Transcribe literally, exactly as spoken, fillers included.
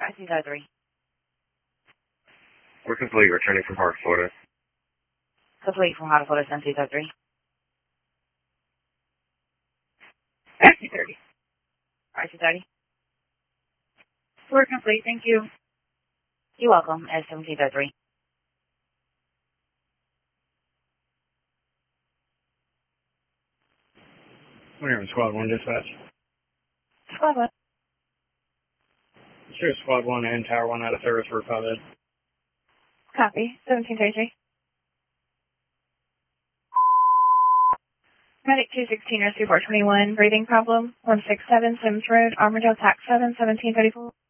I C zero three. We're complete, returning from Park, Florida. Complete from Hot Florida, N C zero three. I C thirty. I C thirty. We're complete, thank you. You're welcome, S seventeen zero three. We're in Squad one dispatch. Squad one. Sure, Squad one and Tower one out of service for five ed. Copy, seventeen thirty-three. Medic two sixteen, rescue four twenty-one, breathing problem, one six seven Sims Road, Armourdale, tax seven, seventeen thirty-four.